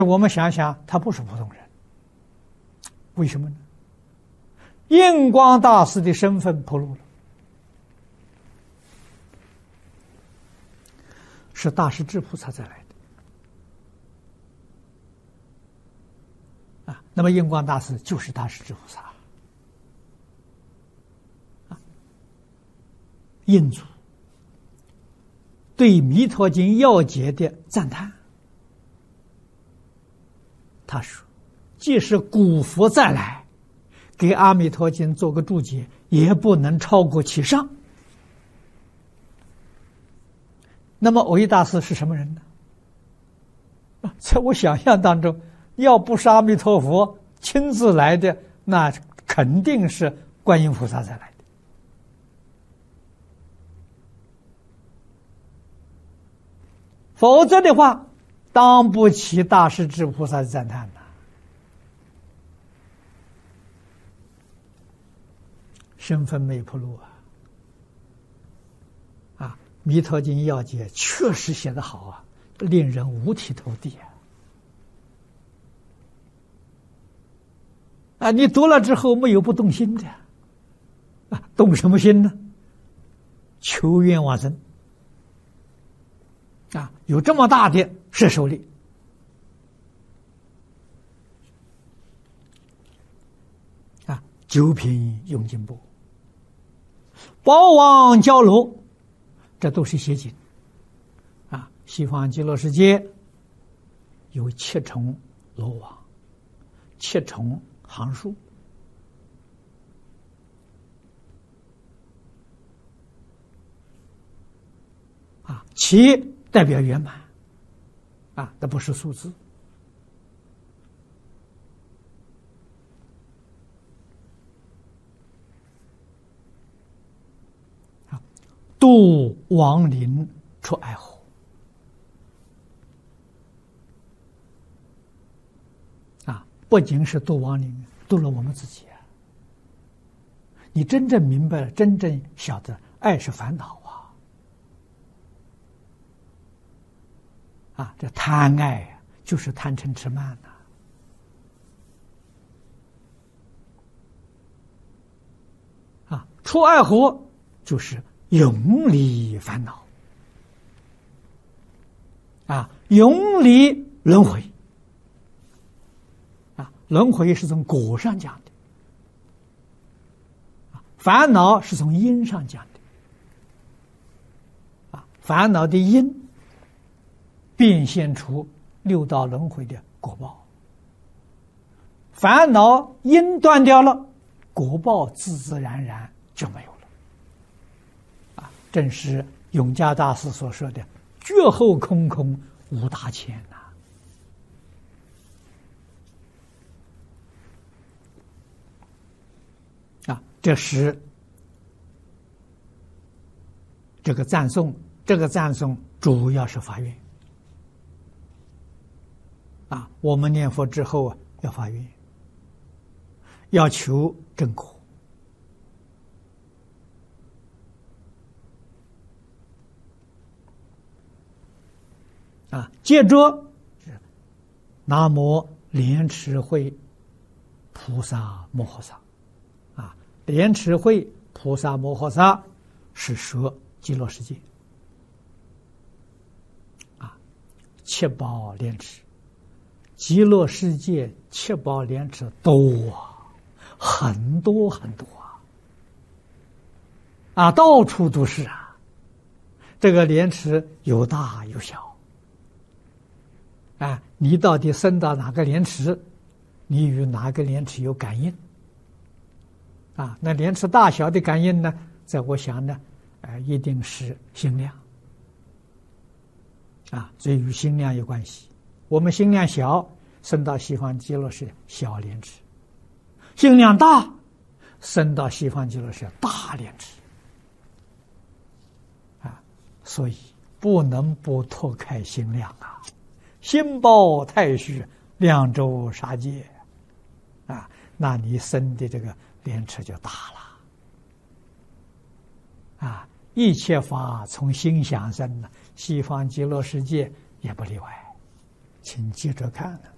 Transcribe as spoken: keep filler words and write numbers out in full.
我们想想，他不是普通人，为什么呢？印光大师的身份暴露了，是大势至菩萨再来的啊。那么印光大师就是大势至菩萨啊。印祖对《弥陀经》要解的赞叹，他说：“即使古佛再来，给《阿弥陀经》做个注解，也不能超过其上。”那么藕益大师是什么人呢？在我想象当中，要不是阿弥陀佛亲自来的，那肯定是观音菩萨再来的。否则的话，当不起大势至菩萨的赞叹呐。身份没铺路啊！啊，《弥陀经》要解确实写得好啊，令人五体投地啊！啊，你读了之后没有不动心的啊？动什么心呢？求愿往生啊！有这么大的摄受力。啊，九品用经部。宝王交罗，这都是邪经啊！西方极乐世界有七重罗网，七重行数啊，七代表圆满啊，那不是数字。度亡灵出爱河啊，不仅是度亡灵，度了我们自己啊。你真正明白了，真正晓得，爱是烦恼啊！啊，这贪爱啊，就是贪嗔痴慢呐。啊，出爱河就是永离烦恼啊，永离轮回啊，轮回是从果上讲的啊，烦恼是从因上讲的啊，烦恼的因变现出六道轮回的果报，烦恼因断掉了，果报自自然然就没有了。正是永嘉大师所说的“绝后空空无大千”呐！啊，这是这个赞颂，这个赞颂主要是发愿啊！我们念佛之后啊，要发愿，要求正果。啊，接着南无莲池会菩萨摩诃萨，啊，莲池会菩萨摩诃萨是说极乐世界，啊，七宝莲池，极乐世界七宝莲池多啊，很多很多啊，啊，到处都是啊，这个莲池有大有小。啊，你到底升到哪个莲池，你与哪个莲池有感应？啊，那莲池大小的感应呢？在我想呢，呃，一定是心量。啊，所以与心量有关系。我们心量小，升到西方极乐是小莲池；心量大，升到西方极乐是大莲池。啊，所以不能不拓开心量啊！心包太虚，量周杀戒，啊，那你生的这个莲池就大了，啊，一切法从心想生呢，西方极乐世界也不例外，请接着看呢。